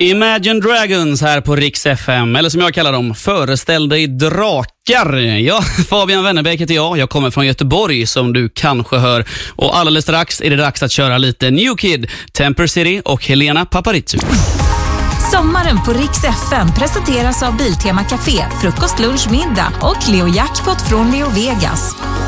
Imagine Dragons här på Rix FM, eller som jag kallar dem, föreställ dig drakar. Ja, Fabian Wennerbäck heter jag kommer från Göteborg som du kanske hör. Och alldeles strax är det dags att köra lite New Kid, Temper City och Helena Paparizou. Sommaren på Rix FM presenteras av Biltema Café, frukost, lunch, middag och Leo Jackpot från Leo Vegas.